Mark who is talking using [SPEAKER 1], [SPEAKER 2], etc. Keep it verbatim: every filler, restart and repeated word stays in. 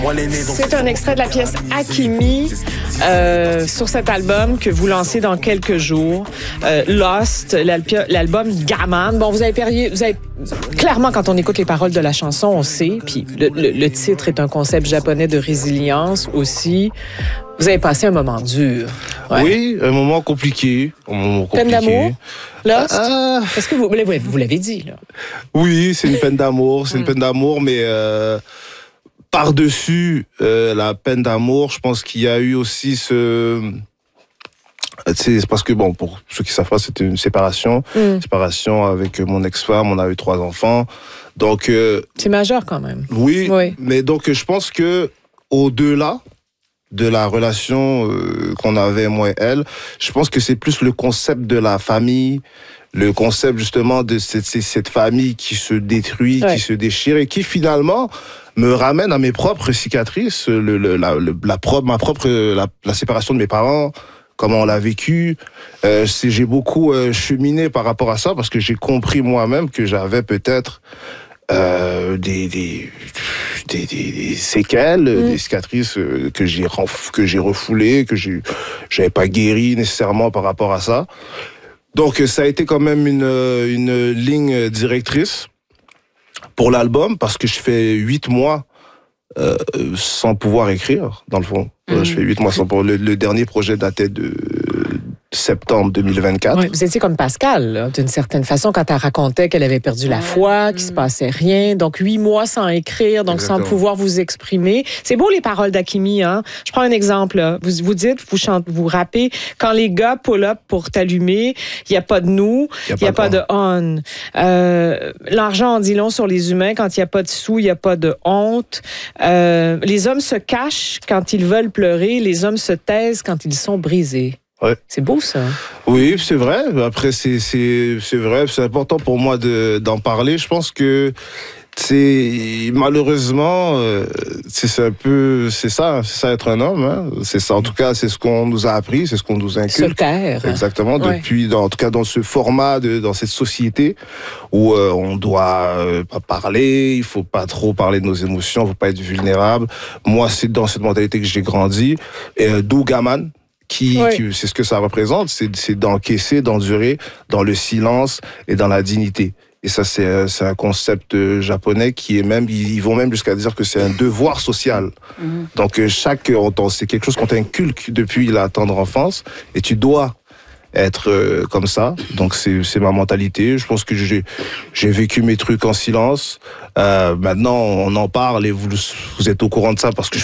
[SPEAKER 1] C'est un extrait de la pièce Hakimi euh, sur cet album que vous lancez dans quelques jours. Euh, Lost, l'album Gaman. Bon, vous avez, périé, vous avez clairement, quand on écoute les paroles de la chanson, on sait. Puis le, le, le titre est un concept japonais de résilience aussi. Vous avez passé un moment dur.
[SPEAKER 2] Ouais. Oui, un moment compliqué. Un moment compliqué.
[SPEAKER 1] Peine d'amour? Lost?
[SPEAKER 2] Ah.
[SPEAKER 1] Est-ce que vous, vous l'avez dit, là?
[SPEAKER 2] Oui, c'est une peine d'amour. C'est mm. une peine d'amour, mais euh, par-dessus euh, la peine d'amour, je pense qu'il y a eu aussi ce... C'est parce que, bon, pour ceux qui savent pas, c'était une séparation. Mm. Séparation avec mon ex-femme, on a eu trois enfants. Donc... Euh,
[SPEAKER 1] c'est majeur quand même.
[SPEAKER 2] Oui, oui, mais donc je pense que au-delà de la relation euh, qu'on avait, moi et elle, je pense que c'est plus le concept de la famille, le concept justement de cette, cette famille qui se détruit, ouais. qui se déchire et qui finalement me ramène à mes propres cicatrices, le, le, la, le, la propre, ma propre, la, la séparation de mes parents, comment on l'a vécu. Euh, j'ai beaucoup euh, cheminé par rapport à ça parce que j'ai compris moi-même que j'avais peut-être euh, des, des, des, des, des séquelles, mmh. des cicatrices que j'ai que j'ai refoulées, que j'ai j'avais pas guéri nécessairement par rapport à ça. Donc ça a été quand même une une ligne directrice pour l'album parce que je fais huit mois euh, sans pouvoir écrire dans le fond. Mmh. Je fais huit mois sans pouvoir. Le, le dernier projet datait de septembre deux mille vingt-quatre.
[SPEAKER 1] Oui, vous étiez comme Pascal, d'une certaine façon, quand elle racontait qu'elle avait perdu la foi, qu'il ne se passait rien. Donc, huit mois sans écrire, donc Exactement. Sans pouvoir vous exprimer. C'est beau, les paroles d'Hakimi, hein? Je prends un exemple, là. Vous, vous dites, vous chantez, vous rappez, quand les gars pull up pour t'allumer, il n'y a pas de nous, il n'y a, a pas de on. Euh, l'argent en dit long sur les humains. Quand il n'y a pas de sous, il n'y a pas de honte. Euh, les hommes se cachent quand ils veulent pleurer. Les hommes se taisent quand ils sont brisés.
[SPEAKER 2] Ouais.
[SPEAKER 1] C'est beau, ça.
[SPEAKER 2] Oui, c'est vrai. Après, c'est, c'est, c'est vrai. C'est important pour moi de, d'en parler. Je pense que c'est, malheureusement, euh, c'est, c'est un peu, c'est ça, c'est ça être un homme, hein. C'est ça. En tout cas, c'est ce qu'on nous a appris, c'est ce qu'on nous inculque.
[SPEAKER 1] Se taire.
[SPEAKER 2] Exactement.
[SPEAKER 1] Ouais.
[SPEAKER 2] Depuis, dans, en tout cas, dans ce format, de, dans cette société où euh, on doit euh, pas parler, il faut pas trop parler de nos émotions, il faut pas être vulnérable. Moi, c'est dans cette mentalité que j'ai grandi. Et euh, d'où Gaman. Qui, oui. qui, c'est ce que ça représente, c'est, c'est d'encaisser, d'endurer dans le silence et dans la dignité. Et ça, c'est, c'est un concept japonais qui est même, ils vont même jusqu'à dire que c'est un devoir social. Mm-hmm. Donc, chaque, c'est quelque chose qu'on t'inculque depuis la tendre enfance et tu dois être euh, comme ça. Donc, c'est, c'est ma mentalité. Je pense que j'ai, j'ai vécu mes trucs en silence. Euh, maintenant, on en parle et vous, vous êtes au courant de ça parce que je